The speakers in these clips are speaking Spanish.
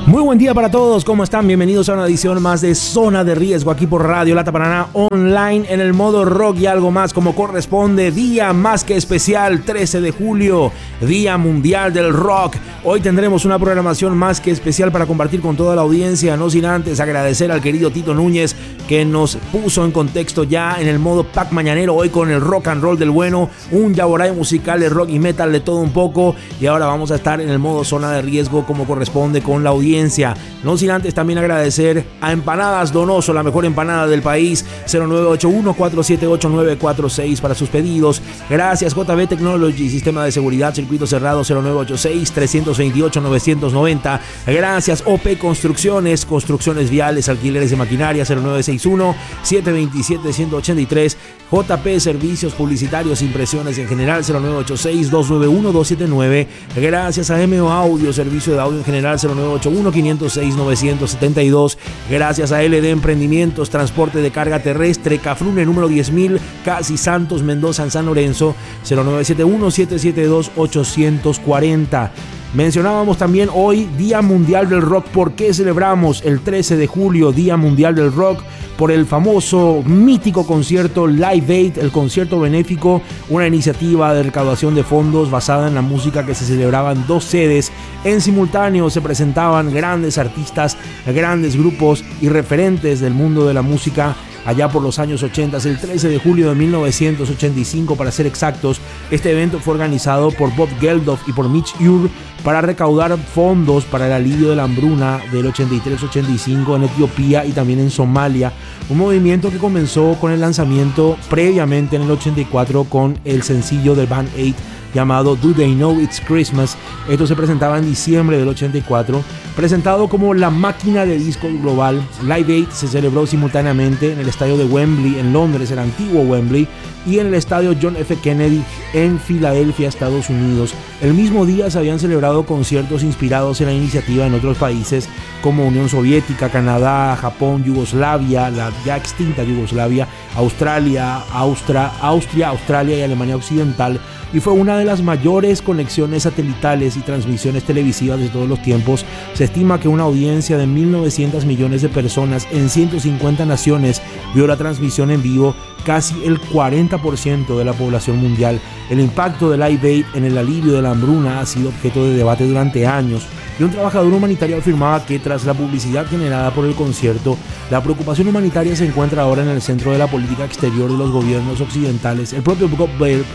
Muy buen día para todos, ¿cómo están? Bienvenidos a una edición más de Zona de Riesgo aquí por Radio Lata Paraná online en el modo rock y algo más como corresponde. Día más que especial, 13 de julio, Día Mundial del Rock. Hoy tendremos una programación más que especial para compartir con toda la audiencia, no sin antes agradecer al querido Tito Núñez que nos puso en contexto ya en el modo pack mañanero hoy con el rock and roll del bueno, un yaboray musical de rock y metal de todo un poco, y ahora vamos a estar en el modo Zona de Riesgo como corresponde con la audiencia. No sin antes también agradecer a Empanadas Donoso, la mejor empanada del país, 0981-478-946 para sus pedidos. Gracias JB Technology, sistema de seguridad, circuito cerrado, 0986-328-990. Gracias OP Construcciones, construcciones viales, alquileres de maquinaria, 0961-727-183. JP Servicios Publicitarios, impresiones en general, 0986-291-279. Gracias a MO Audio, servicio de audio en general, 0981-506-972. Gracias a LD Emprendimientos, transporte de carga terrestre, Cafrune número 10.000, Casi Santos Mendoza en San Lorenzo, 0971-772-840. Mencionábamos también hoy Día Mundial del Rock. ¿Por qué celebramos el 13 de julio Día Mundial del Rock? Por el famoso, mítico concierto Live Aid, el concierto benéfico, una iniciativa de recaudación de fondos basada en la música que se celebraba en dos sedes. En simultáneo se presentaban grandes artistas, grandes grupos y referentes del mundo de la música. Allá por los años 80, el 13 de julio de 1985 para ser exactos, este evento fue organizado por Bob Geldof y por Mitch Ure para recaudar fondos para el alivio de la hambruna del 83-85 en Etiopía y también en Somalia, un movimiento que comenzó con el lanzamiento previamente en el 84 con el sencillo del Band Aid llamado Do They Know It's Christmas. Esto se presentaba en diciembre del 84, presentado como la máquina de disco global. Live Aid se celebró simultáneamente en el estadio de Wembley en Londres, el antiguo Wembley, y en el estadio John F. Kennedy en Filadelfia, Estados Unidos. El mismo día se habían celebrado conciertos inspirados en la iniciativa en otros países como Unión Soviética, Canadá, Japón, Yugoslavia, la ya extinta Yugoslavia, Australia, Australia y Alemania Occidental, y fue una de las mayores conexiones satelitales y transmisiones televisivas de todos los tiempos. Se estima que una audiencia de 1.900 millones de personas en 150 naciones vio la transmisión en vivo, casi el 40% de la población mundial. El impacto del Live Aid en el alivio de la hambruna ha sido objeto de debate durante años, y un trabajador humanitario afirmaba que tras la publicidad generada por el concierto, la preocupación humanitaria se encuentra ahora en el centro de la política exterior de los gobiernos occidentales. El propio Bob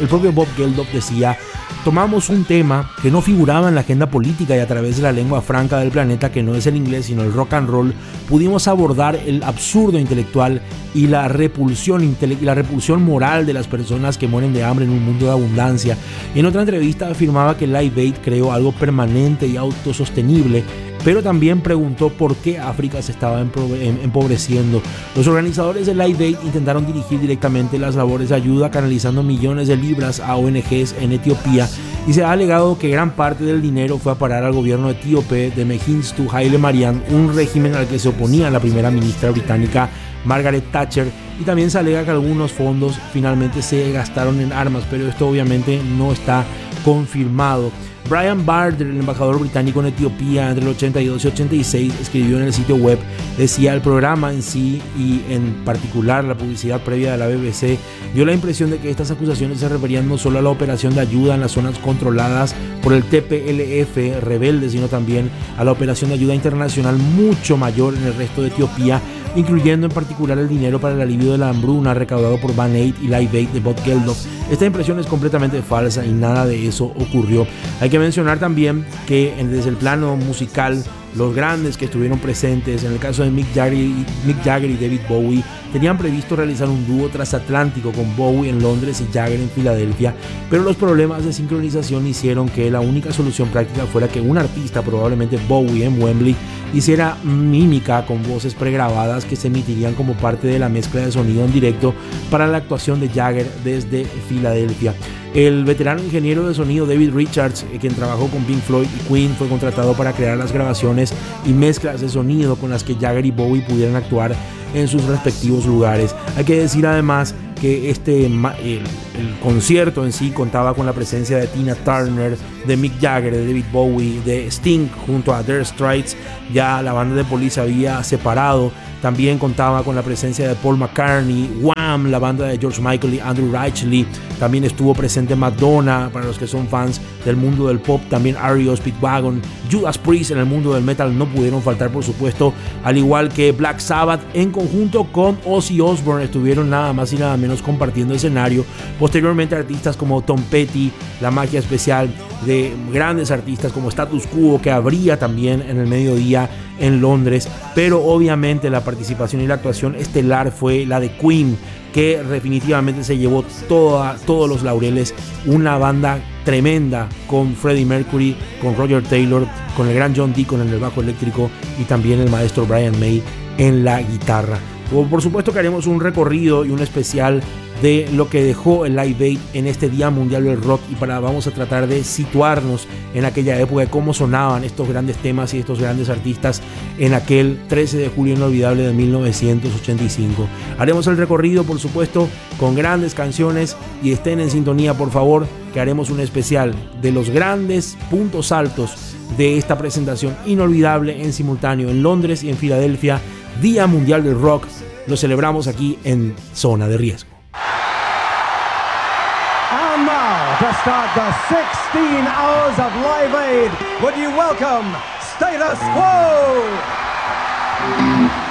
Geldof decía: tomamos un tema que no figuraba en la agenda política y a través de la lengua franca del planeta, que no es el inglés sino el rock and roll, pudimos abordar el absurdo intelectual y la repulsión moral de las personas que mueren de hambre en un mundo de abundancia. Y en otra entrevista afirmaba que Live Aid creó algo permanente y autosostenible, pero también preguntó por qué África se estaba empobreciendo. Los organizadores de Live Aid intentaron dirigir directamente las labores de ayuda canalizando millones de libras a ONGs en Etiopía, y se ha alegado que gran parte del dinero fue a parar al gobierno etíope de Mengistu Haile Mariam, un régimen al que se oponía la primera ministra británica Margaret Thatcher, y también se alega que algunos fondos finalmente se gastaron en armas, pero esto obviamente no está confirmado. Brian Barder, el embajador británico en Etiopía entre el 82 y 86, escribió en el sitio web, decía: el programa en sí y en particular la publicidad previa de la BBC dio la impresión de que estas acusaciones se referían no solo a la operación de ayuda en las zonas controladas por el TPLF rebelde, sino también a la operación de ayuda internacional mucho mayor en el resto de Etiopía, incluyendo en particular el dinero para el alivio de la hambruna recaudado por Band Aid y Live Aid de Bob Geldof. Esta impresión es completamente falsa y nada de eso ocurrió. Hay que mencionar también que desde el plano musical, los grandes que estuvieron presentes, en el caso de Mick Jagger y David Bowie, tenían previsto realizar un dúo transatlántico con Bowie en Londres y Jagger en Filadelfia, pero los problemas de sincronización hicieron que la única solución práctica fuera que un artista, probablemente Bowie en Wembley, hiciera mímica con voces pregrabadas que se emitirían como parte de la mezcla de sonido en directo para la actuación de Jagger desde Filadelfia. El veterano ingeniero de sonido David Richards, quien trabajó con Pink Floyd y Queen, fue contratado para crear las grabaciones y mezclas de sonido con las que Jagger y Bowie pudieran actuar en sus respectivos lugares. Hay que decir además que el concierto en sí contaba con la presencia de Tina Turner, de Mick Jagger, de David Bowie, de Sting junto a Dire Straits. Ya la banda de Police se había separado. También contaba con la presencia de Paul McCartney, Wham, la banda de George Michael y Andrew Ridgeley. También estuvo presente Madonna, para los que son fans del mundo del pop. También REO Speedwagon, Judas Priest en el mundo del metal no pudieron faltar, por supuesto, al igual que Black Sabbath en conjunto con Ozzy Osbourne. Estuvieron nada más y nada menos compartiendo escenario. Posteriormente artistas como Tom Petty, la magia especial de grandes artistas como Status Quo, que habría también en el mediodía en Londres. Pero obviamente la participación y la actuación estelar fue la de Queen, que definitivamente se llevó todos los laureles. Una banda tremenda con Freddie Mercury, con Roger Taylor, con el gran John Deacon en el bajo eléctrico y también el maestro Brian May en la guitarra. Por supuesto que haremos un recorrido y un especial de lo que dejó el Live Aid en este Día Mundial del Rock, y vamos a tratar de situarnos en aquella época, de cómo sonaban estos grandes temas y estos grandes artistas en aquel 13 de julio inolvidable de 1985. Haremos el recorrido, por supuesto, con grandes canciones, y estén en sintonía, por favor, que haremos un especial de los grandes puntos altos de esta presentación inolvidable en simultáneo en Londres y en Filadelfia. Día Mundial del Rock, lo celebramos aquí en Zona de Riesgo. And now, to start the 16 hours of Live Aid, would you welcome Status Quo?